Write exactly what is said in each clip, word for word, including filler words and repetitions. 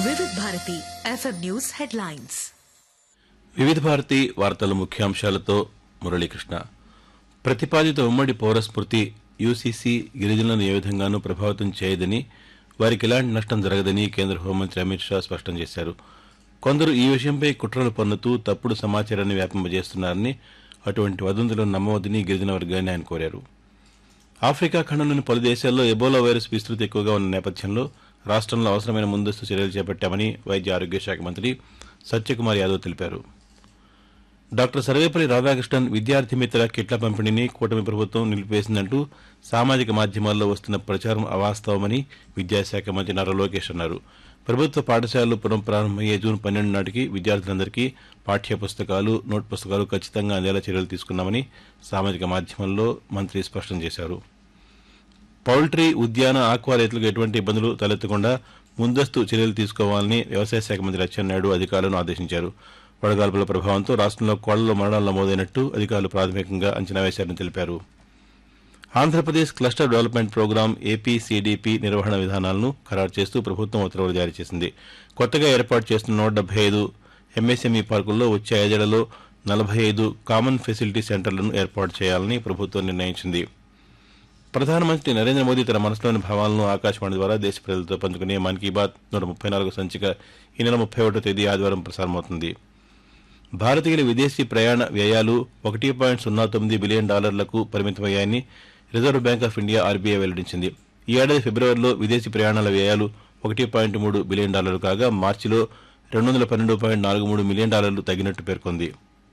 వివిధ Bharati FM news headlines. వివిధ భారతి వార్తల ముఖ్యాంశాలతో మురళీకృష్ణ. ప్రతిపాదిత ఉమ్మడి పౌరస్మృతి యూసీసీ గిరిజనులను ఏ విధంగానూ ప్రభావితం చేయదని, వారికి ఎలాంటి నష్టం జరగదని కేంద్ర హోంమంత్రి అమిత్ షా స్పష్టం చేశారు. కొందరు ఈ విషయంపై కుట్రలు పన్నుతూ తప్పుడు సమాచారాన్ని వ్యాపింపజేస్తున్నారని, అటువంటి వదంతులను నమ్మవద్దని గిరిజన వర్గాన్ని ఆయన కోరారు. ఆఫ్రికా ఖండంలోని పలు దేశాల్లో ఎబోలా వైరస్ విస్తృతి ఎక్కువగా ఉన్న నేపథ్యంలో రాష్ట్రంలో అవసరమైన ముందస్తు చర్యలు చేపట్టామని వైద్య ఆరోగ్య శాఖ మంత్రి సత్యకుమార్ యాదవ్ తెలిపారు. డాక్టర్ సర్వేపల్లి రాధాకృష్ణన్ విద్యార్థి మిత్ర కిట్ల పంపిణీని కూటమి ప్రభుత్వం నిలిపివేసిందంటూ సామాజిక మాధ్యమాల్లో వస్తున్న ప్రచారం అవాస్తవమని విద్యాశాఖ మంత్రి నారా లోకేష్ అన్నారు. ప్రభుత్వ పాఠశాలలు పునఃప్రారంభమయ్యే జూన్ పన్నెండు నాటికి విద్యార్థులందరికీ పాఠ్య పుస్తకాలు, నోట్ పుస్తకాలు ఖచ్చితంగా అందేలా చర్యలు తీసుకున్నామని సామాజిక మాధ్యమంలో మంత్రి స్పష్టం చేశారు. పౌల్ట్రీ, ఉద్యాన, ఆక్వా రైతులకు ఎటువంటి ఇబ్బందులు తలెత్తకుండా ముందస్తు చర్యలు తీసుకోవాలని వ్యవసాయ శాఖ మంత్రి అచ్చెన్నాయుడు అధికారులను ఆదేశించారు. వడగాల్పుల ప్రభావంతో రాష్ట్రంలో కోళ్లలో మరణాలు నమోదైనట్టు అధికారులు ప్రాథమికంగా అంచనా వేశారని తెలిపారు. ఆంధ్రప్రదేశ్ క్లస్టర్ డెవలప్మెంట్ ప్రోగ్రాం ఏపీసీడీపీ నిర్వహణ విధానాలను ఖరారు చేస్తూ ప్రభుత్వం ఉత్తర్వులు జారీ చేసింది. కొత్తగా ఏర్పాటు చేస్తున్న నూట డెబ్బై ఐదు ఎంఎస్ఎంఈ పార్కుల్లో వచ్చే ఐదేళ్లలో నలభై ఐదు కామన్ ఫెసిలిటీ సెంటర్లను ఏర్పాటు చేయాలని ప్రభుత్వం నిర్ణయించింది. ప్రధానమంత్రి నరేంద్ర మోదీ తన మనసులోని భావాలను ఆకాశవాణి ద్వారా దేశ ప్రజలతో పంచుకునే మన్ కీ బాత్ నూట ముప్పై నాలుగు సంచిక ఈ నెల ముప్పై ఒకటో తేదీ ఆదివారం ప్రసారమవుతుంది. భారతీయుల విదేశీ ప్రయాణ వ్యయాలు ఒకటి పాయింట్ సున్నా తొమ్మిది బిలియన్ డాలర్లకు పరిమితమయ్యాయని reserve bank of India RBI వెల్లడించింది. ఈ ఏడాది ఫిబ్రవరిలో విదేశీ ప్రయాణాల వ్యయాలు ఒకటి పాయింట్ మూడు బిలియన్ డాలర్లు కాగా మార్చిలో రెండు వందల పన్నెండు పాయింట్ నాలుగు మూడు మిలియన్ డాలర్లు తగ్గినట్టు పేర్కొంది.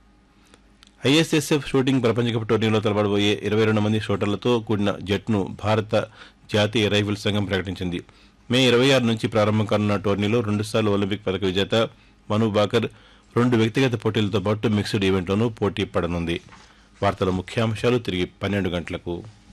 ఐఎస్ఎస్ఎఫ్ షూటింగ్ ప్రపంచ కప్ టోర్నీలో తలపడబోయే ఇరవై రెండు మంది షూటర్లతో కూడిన జట్టును భారత జాతీయ రైఫిల్స్ సంఘం ప్రకటించింది. మే ఇరవై ఆరు నుంచి ప్రారంభం కానున్న టోర్నీలో రెండుసార్లు ఒలింపిక్ పథక విజేత మను బాకర్ రెండు వ్యక్తిగత పోటీలతో పాటు మిక్స్డ్ ఈవెంట్లోనూ పోటీ పడనుంది. వార్తల ముఖ్యాంశాలు తిరిగి పన్నెండు గంటలకు.